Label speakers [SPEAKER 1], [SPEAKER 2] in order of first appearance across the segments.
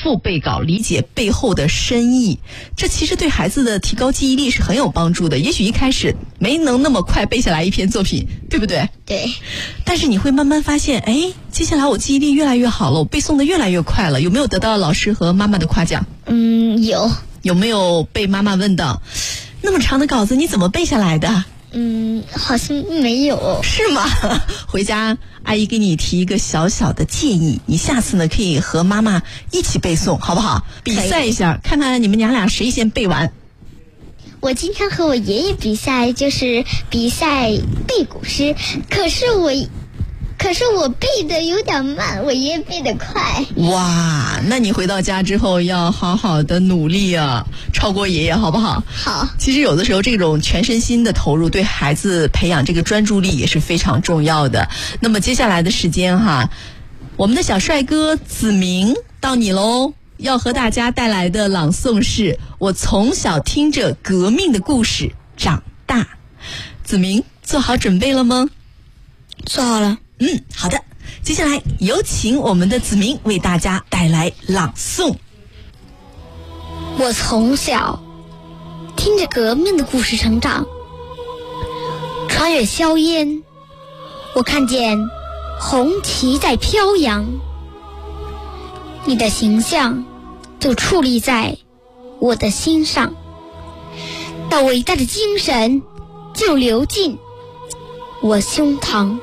[SPEAKER 1] 复背稿，理解背后的深意。这其实对孩子的提高记忆力是很有帮助的。也许一开始没能那么快背下来一篇作品，对不对？
[SPEAKER 2] 对。
[SPEAKER 1] 但是你会慢慢发现，接下来我记忆力越来越好了，我背诵的越来越快了。有没有得到老师和妈妈的夸奖？
[SPEAKER 2] 有。
[SPEAKER 1] 有没有被妈妈问到，那么长的稿子你怎么背下来的？
[SPEAKER 2] 好像没有。
[SPEAKER 1] 是吗？回家阿姨给你提一个小小的建议，你下次呢可以和妈妈一起背诵，好不好？比赛一下，看看你们娘俩谁先背完。
[SPEAKER 2] 我经常和我爷爷比赛，就是比赛背古诗，可是我背的有点慢，我爷爷背得快。
[SPEAKER 1] 哇，那你回到家之后要好好的努力啊，超过爷爷好不好？
[SPEAKER 2] 好。
[SPEAKER 1] 其实有的时候这种全身心的投入对孩子培养这个专注力也是非常重要的。那么接下来的时间哈，我们的小帅哥子明到你喽，要和大家带来的朗诵是我从小听着革命的故事长大。子明做好准备了吗？
[SPEAKER 2] 做好了。
[SPEAKER 1] 好的，接下来有请我们的子明为大家带来朗诵。
[SPEAKER 2] 我从小听着革命的故事成长，穿越硝烟，我看见红旗在飘扬，你的形象就矗立在我的心上，那伟大的精神就流进我胸膛。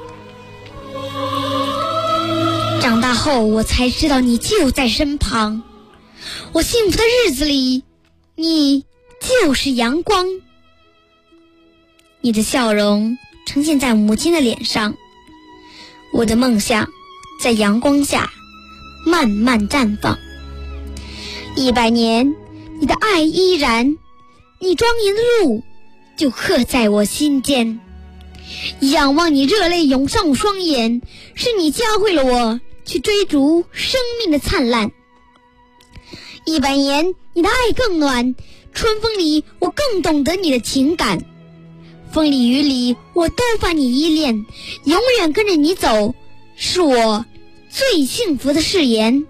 [SPEAKER 2] 长大后我才知道你就在身旁，我幸福的日子里你就是阳光，你的笑容呈现在母亲的脸上，我的梦想在阳光下慢慢绽放。100年你的爱依然，你庄严的路就刻在我心间，仰望你热泪涌上我双眼，是你教会了我去追逐生命的灿烂。100年你的爱更暖，春风里我更懂得你的情感，风里雨里我都把你依恋，永远跟着你走，是我最幸福的誓言。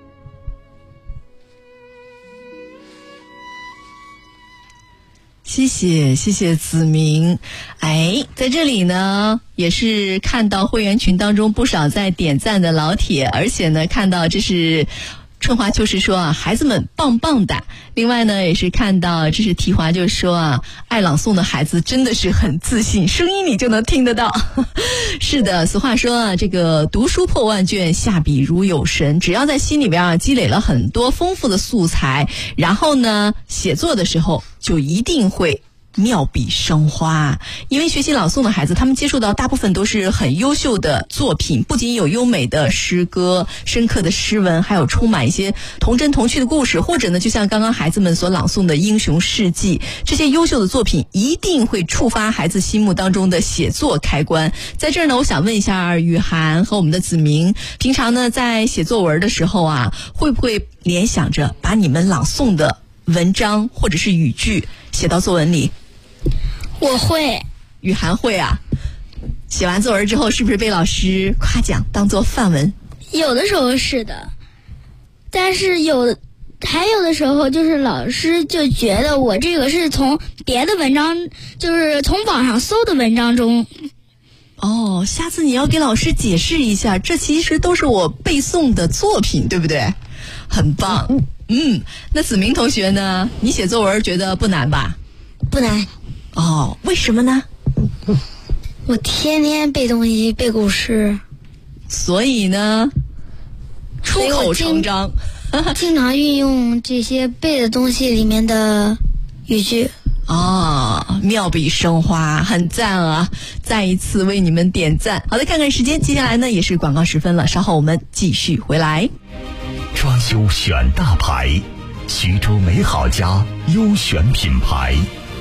[SPEAKER 1] 谢谢子明。在这里呢也是看到会员群当中不少在点赞的老铁，而且呢看到这是春华就是说啊，孩子们棒棒哒。另外呢也是看到这是提华就说啊，爱朗诵的孩子真的是很自信，声音你就能听得到。是的，俗话说啊，这个读书破万卷，下笔如有神。只要在心里边啊积累了很多丰富的素材，然后呢写作的时候就一定会妙笔生花。因为学习朗诵的孩子，他们接触到大部分都是很优秀的作品，不仅有优美的诗歌、深刻的诗文，还有充满一些童真童趣的故事，或者呢就像刚刚孩子们所朗诵的英雄事迹，这些优秀的作品一定会触发孩子心目当中的写作开关。在这儿呢，我想问一下雨涵和我们的子明，平常呢在写作文的时候啊，会不会联想着把你们朗诵的文章或者是语句写到作文里？
[SPEAKER 2] 我会。
[SPEAKER 1] 雨涵会啊。写完作文之后是不是被老师夸奖当做范文？
[SPEAKER 2] 有的时候是的，但是还有的时候就是老师就觉得我这个是从别的文章，就是从网上搜的文章中。
[SPEAKER 1] 哦，下次你要给老师解释一下，这其实都是我背诵的作品，对不对？很棒。那子明同学呢，你写作文觉得不难吧？
[SPEAKER 2] 不难。
[SPEAKER 1] 哦，为什么呢？
[SPEAKER 2] 我天天背东西，背古诗，
[SPEAKER 1] 所以呢出口成章。
[SPEAKER 2] 经常运用这些背的东西里面的语句。
[SPEAKER 1] 妙笔生花，很赞啊！再一次为你们点赞。好的，看看时间，接下来呢也是广告时分了，稍后我们继续回来。
[SPEAKER 3] 装修选大牌，徐州美好家优选品牌。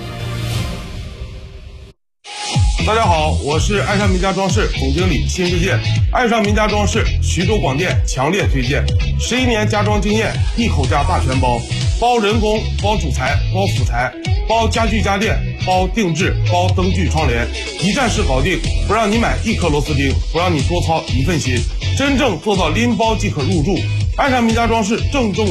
[SPEAKER 4] 大家好，我是爱上名家装饰总经理辛世健。爱上名家装饰，徐州广电强烈推荐，11年家装经验，一口价大全包，包人工，包主材，包辅材，包家具家电，包定制，包灯具窗帘，一站式搞定，不让你买1颗螺丝钉，不让你多操一份心，真正做到拎包即可入住。爱上名家装饰郑重